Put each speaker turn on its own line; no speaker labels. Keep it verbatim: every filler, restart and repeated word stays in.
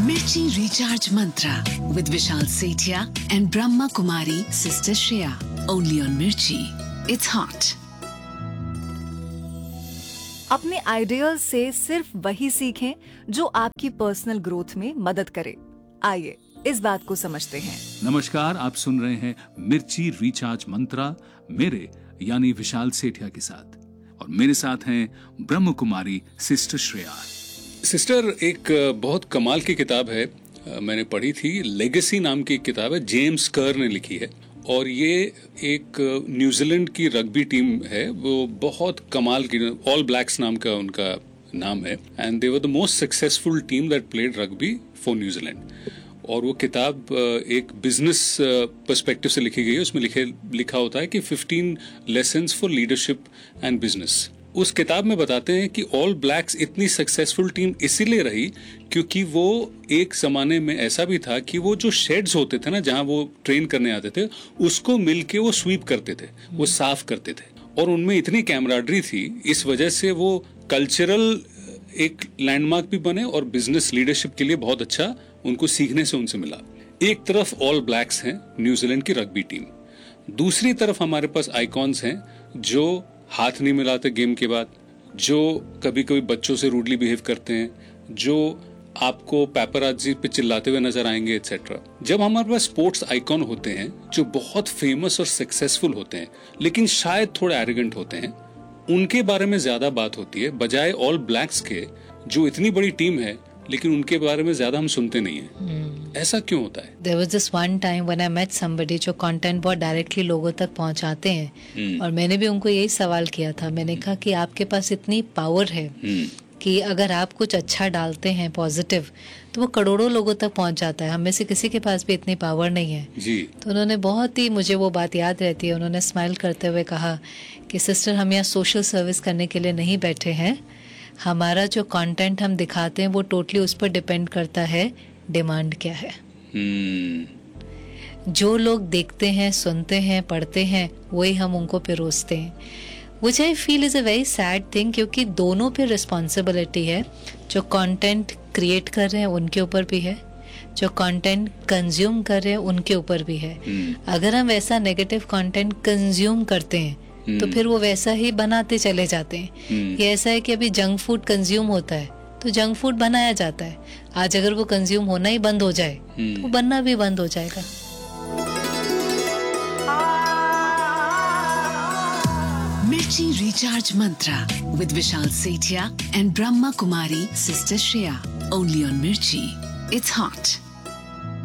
Mirchi Recharge Mantra with Vishal Sethia and Brahma Kumari Sister Shreya. Only on Mirchi. It's hot.
अपने ideal से सिर्फ वही सीखें जो आपकी पर्सनल ग्रोथ में मदद करे। आइए इस बात को समझते हैं।
नमस्कार, आप सुन रहे हैं मिर्ची रिचार्ज मंत्रा मेरे यानी विशाल सेठिया के साथ, और मेरे साथ हैं ब्रह्म कुमारी सिस्टर श्रेया।
सिस्टर, एक बहुत कमाल की किताब है, मैंने पढ़ी थी, लेगेसी नाम की एक किताब है, जेम्स कर ने लिखी है, और ये एक न्यूजीलैंड की रग्बी टीम है, वो बहुत कमाल की, ऑल ब्लैक्स नाम का उनका नाम है, and they were the most successful team that played rugby for New Zealand. और वो किताब एक बिजनेस पर्सपेक्टिव से लिखी गई है। उसमें लिखे लिखा होता है कि fifteen lessons for leadership and business. उस किताब में बताते हैं कि ऑल ब्लैक्स इतनी सक्सेसफुल टीम इसीलिए रही क्योंकि वो एक जमाने में ऐसा भी था कि वो जो शेड्स होते थे ना, जहां वो ट्रेन करने आते थे, उसको मिलके वो स्वीप करते थे, वो साफ करते थे, और उनमें इतनी कैमराडरी थी, इस वजह से वो कल्चरल एक लैंडमार्क भी बने और बिजनेस लीडरशिप के लिए बहुत अच्छा उनको सीखने से उनसे मिला। एक तरफ ऑल ब्लैक्स हैं, न्यूजीलैंड की रग्बी टीम, दूसरी तरफ हमारे पास आइकॉन्स हैं जो हाथ नहीं मिलाते गेम के बाद, जो कभी कभी बच्चों से रूडली बिहेव करते हैं, जो आपको पेपराजी पे चिल्लाते हुए नजर आएंगे एक्सेट्रा। जब हमारे पास स्पोर्ट्स आइकॉन होते हैं जो बहुत फेमस और सक्सेसफुल होते हैं लेकिन शायद थोड़े एरोगेंट होते हैं, उनके बारे में ज्यादा बात होती है बजाय ऑल ब्लैक्स के, जो इतनी बड़ी टीम है लेकिन उनके बारे में ज्यादा हम सुनते नहीं हैं। hmm. ऐसा क्यों होता है?
There was this one time when I met somebody जो कंटेंट बहुत डायरेक्टली लोगों तक पहुंचाते हैं, hmm. और मैंने भी उनको यही सवाल किया था। मैंने hmm. कहा कि आपके पास इतनी पावर है hmm. कि अगर आप कुछ अच्छा डालते हैं पॉजिटिव तो वो करोड़ों लोगों तक पहुंच जाता है, हम में से किसी के पास भी इतनी पावर नहीं है
जी।
तो उन्होंने बहुत ही, मुझे वो बात याद रहती है, उन्होंने स्माइल करते हुए कहा कि सिस्टर, हम यहाँ सोशल सर्विस करने के लिए नहीं बैठे हैं, हमारा जो कंटेंट हम दिखाते हैं वो टोटली उस पर डिपेंड करता है डिमांड क्या है। hmm. जो लोग देखते हैं, सुनते हैं, पढ़ते हैं, वही हम उनको पिरोसते हैं, विच I feel is a very sad thing, क्योंकि दोनों पे रिस्पॉन्सिबिलिटी है। जो कंटेंट क्रिएट कर रहे हैं उनके ऊपर भी है, जो कंटेंट कंज्यूम कर रहे हैं उनके ऊपर भी है। hmm. अगर हम वैसा नेगेटिव कंटेंट कंज्यूम करते हैं Hmm. तो फिर वो वैसा ही बनाते चले जाते हैं। hmm. ये ऐसा है कि अभी जंक फूड कंज्यूम होता है तो जंक फूड बनाया जाता है, आज अगर वो कंज्यूम होना ही बंद हो जाए hmm. तो वो बनना भी बंद हो जाएगा।
Mirchi Recharge Mantra with Vishal Sethia and Brahma Kumari Sister Shreya. Only on Mirchi. It's hot.